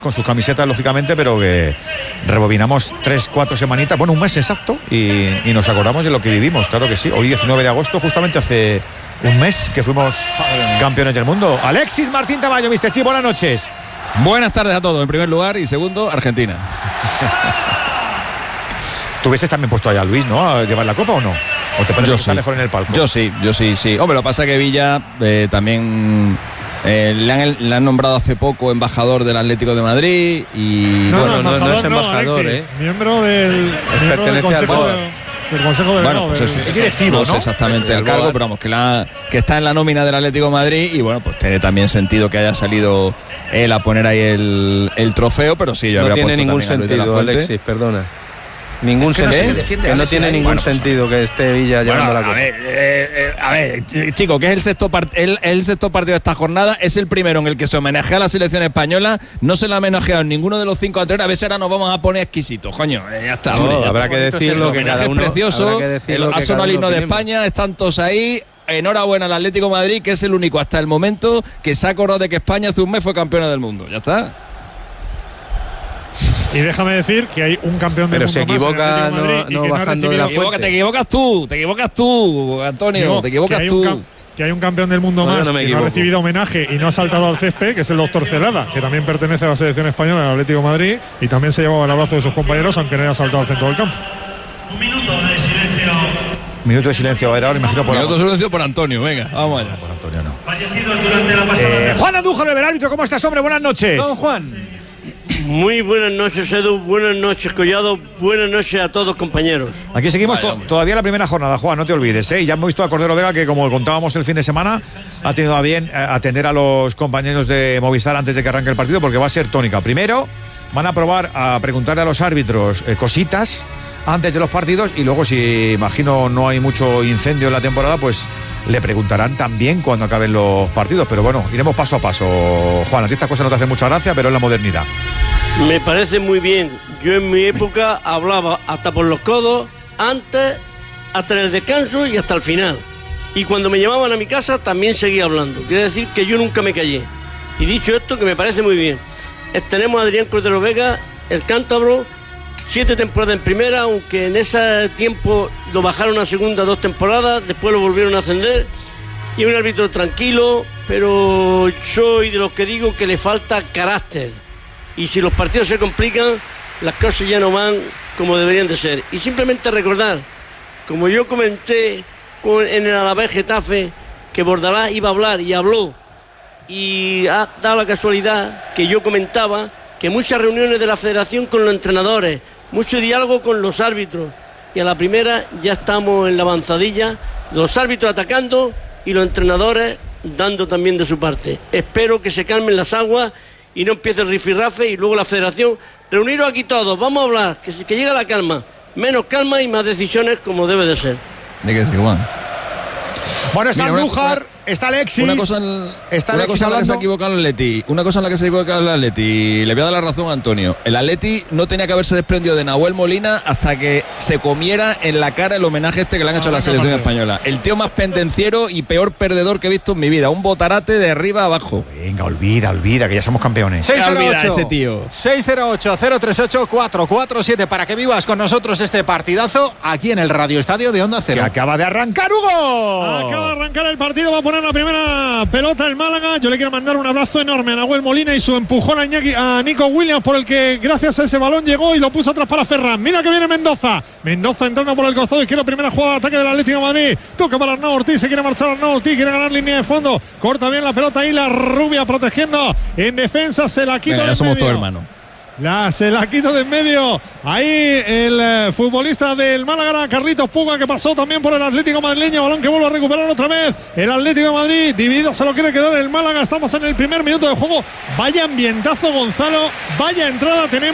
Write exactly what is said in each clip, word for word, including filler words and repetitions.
con sus camisetas, lógicamente, pero que rebobinamos tres, cuatro semanitas, bueno, un mes exacto, y, y nos acordamos de lo que vivimos, claro que sí. Hoy, diecinueve de agosto, justamente hace un mes que fuimos campeones del mundo. Alexis Martín Tamayo, mister Chi, buenas noches. Buenas tardes a todos, en primer lugar, y segundo, Argentina. ¿Tú hubieses también puesto allá a Luis, ¿no? ¿A llevar la copa o no? ¿O te parece que está mejor en el palco? Yo sí, yo sí, sí. Hombre, lo que pasa es que Villa eh, también... Eh, le, han, le han nombrado hace poco embajador del Atlético de Madrid y no, bueno, no, no, no es embajador, no, ¿eh? Miembro del, miembro del Consejo de, del Consejo de bueno, pues eso, del, es directivo, no sé ¿no? exactamente el, el cargo, pero vamos, que, la, que está en la nómina del Atlético de Madrid y bueno, pues tiene también sentido que haya salido él a poner ahí el, el trofeo, pero sí, yo no habría tiene puesto ningún también a Luis de la sentido, Fuente. Alexis, perdona. Ningún que sentido. no, Que, que no tiene ningún bueno, sentido que esté Villa bueno, llevando la copa. A ver, eh, eh, a ver, chico, que es el sexto, part el, el sexto partido de esta jornada, es el primero en el que se homenajea a la selección española, no se le ha homenajeado en ninguno de los cinco anteriores, a ver si ahora nos vamos a poner exquisitos, coño, eh, ya está. No, hombre, ya habrá está. que decirlo, que cada uno, es precioso, que decirlo el, que ha sonado el himno de tenemos. España, están todos ahí. Enhorabuena al Atlético de Madrid, que es el único hasta el momento que se ha acordado de que España hace un mes fue campeona del mundo, ya está. Y déjame decir que hay un campeón del pero mundo se equivoca más en el Atlético de Madrid no, no y que bajando no de la recibido... fuente. Te equivocas tú, te equivocas tú, Antonio, Digo, te equivocas que tú. Que hay un campeón del mundo no, más no me que equivoco. no ha recibido homenaje y no ha saltado al césped, que es el doctor Celada, que también pertenece a la selección española del Atlético de Madrid y también se llevaba el abrazo de sus compañeros, aunque no haya saltado al centro del campo. Un minuto de silencio. Minuto de silencio, a ver, ahora imagino por Minuto de silencio por Antonio, venga, vamos allá. Por Antonio, no. Fallecidos durante la pasada. Eh, Juan Andújar, el árbitro, ¿cómo estás, hombre? Buenas noches. Don Juan. Muy buenas noches, Edu, buenas noches, Collado, buenas noches a todos, compañeros. Aquí seguimos Vale, to todavía la primera jornada, Juan, no te olvides, ¿eh? Y ya hemos visto a Cordero Vega que, como contábamos el fin de semana, ha tenido a bien eh, atender a los compañeros de Movistar antes de que arranque el partido, porque va a ser tónica. Primero, van a probar a preguntarle a los árbitros eh, cositas antes de los partidos y luego, si imagino no hay mucho incendio en la temporada, pues le preguntarán también cuando acaben los partidos. Pero bueno, iremos paso a paso. Juan, a ti estas cosas no te hacen mucha gracia, pero es la modernidad. Me parece muy bien. Yo en mi época hablaba hasta por los codos, antes, hasta en el descanso y hasta el final. Y cuando me llamaban a mi casa también seguía hablando. Quiere decir que yo nunca me callé. Y dicho esto, que me parece muy bien. Tenemos a Adrián Cordero Vega, el cántabro, siete temporadas en primera, aunque en ese tiempo lo bajaron a segunda dos temporadas, después lo volvieron a ascender. Y un árbitro tranquilo, pero soy de los que digo que le falta carácter. Y si los partidos se complican, las cosas ya no van como deberían de ser. Y simplemente recordar, como yo comenté con, en el Alavés Getafe, que Bordalás iba a hablar y habló. Y ha dado la casualidad que yo comentaba que muchas reuniones de la federación con los entrenadores, mucho diálogo con los árbitros. Y a la primera ya estamos en la avanzadilla, los árbitros atacando y los entrenadores dando también de su parte. Espero que se calmen las aguas y no empiece el rifirrafe y luego la federación. Reuniros aquí todos, vamos a hablar, que, que llegue la calma. Menos calma y más decisiones como debe de ser. ¿De qué, Juan? Bueno, está Mira, una- Andújar, está Alexis. Una cosa en, está una Alexis cosa en la que se hablando. ha equivocado el Atleti. Una cosa en la que se ha equivocado el Atleti. Le voy a dar la razón a Antonio. El Atleti no tenía que haberse desprendido de Nahuel Molina hasta que se comiera en la cara el homenaje este que le han hecho a la selección española. El tío más pendenciero y peor perdedor que he visto en mi vida. Un botarate de arriba a abajo. Venga, olvida, olvida, que ya somos campeones. Se olvida ese tío. seis cero ocho, cero tres ocho, cuatro cuatro siete para que vivas con nosotros este partidazo aquí en el Radio Estadio de Onda Que Cero. acaba de arrancar, Hugo. Acaba de arrancar el partido, va a poner la primera pelota el Málaga. Yo le quiero mandar un abrazo enorme a Nahuel Molina y su empujón a, Iñaki, a Nico Williams, por el que gracias a ese balón llegó y lo puso atrás para Ferran. Mira que viene Mendoza. Mendoza entrando por el costado izquierdo, primera jugada de ataque del Atlético de Madrid. Toca para Arnau Ortiz, se quiere marchar Arnau Ortiz, quiere ganar línea de fondo. Corta bien la pelota ahí la Rubia protegiendo en defensa, se la quita. Venga, de ya somos medio. todos hermanos. La, se la quita de en medio. Ahí el eh, futbolista del Málaga, Carlitos Puga, que pasó también por el Atlético madrileño. Balón que vuelve a recuperar otra vez el Atlético de Madrid. Dividido se lo quiere quedar el Málaga. Estamos en el primer minuto de juego. Vaya ambientazo, Gonzalo. Vaya entrada tenemos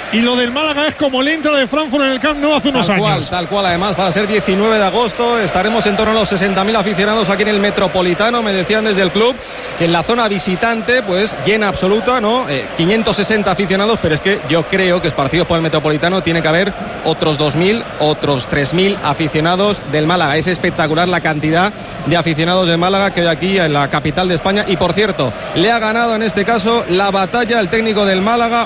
y lo del Málaga es como el Eintracht de Frankfurt en el Camp Nou hace unos tal cual, años. Tal cual, además, para ser diecinueve de agosto estaremos en torno a los sesenta mil aficionados aquí en el Metropolitano. Me decían desde el club que en la zona visitante, pues llena absoluta, ¿no? Eh, quinientos sesenta aficionados, pero es que yo creo que esparcidos por el Metropolitano tiene que haber otros dos mil, otros tres mil aficionados del Málaga. Es espectacular la cantidad de aficionados del Málaga que hay aquí en la capital de España. Y por cierto, le ha ganado en este caso la batalla el técnico del Málaga,